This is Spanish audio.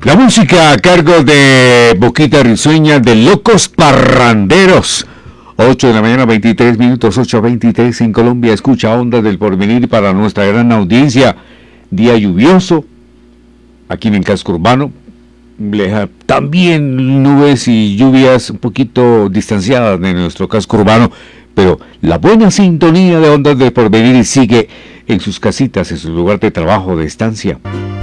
La música a cargo de Boquita Risueña de Locos Parranderos. 8 de la mañana, 23 minutos, 8:23 en Colombia. Escucha Ondas del Porvenir para nuestra gran audiencia. Día lluvioso aquí en el casco urbano. También nubes y lluvias un poquito distanciadas de nuestro casco urbano, pero la buena sintonía de Ondas del Porvenir sigue en sus casitas, en su lugar de trabajo, de estancia.